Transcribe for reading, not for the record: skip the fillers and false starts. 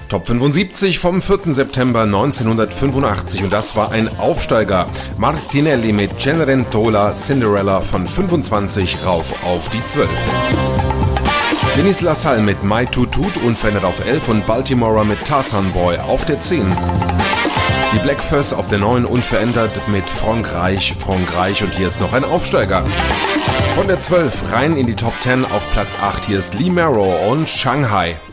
Top 75 vom 4. September 1985 und das war ein Aufsteiger. Martinelli mit Cenerentola Cinderella von 25 rauf auf die 12. Denis Lassalle mit My Toot Toot unverändert auf 11 und Baltimorer mit Tarzan Boy auf der 10. Die Black Fuss auf der 9 unverändert mit Frankreich und hier ist noch ein Aufsteiger. Von der 12 rein in die Top 10 auf Platz 8, hier ist Lee Marrow und Shanghai.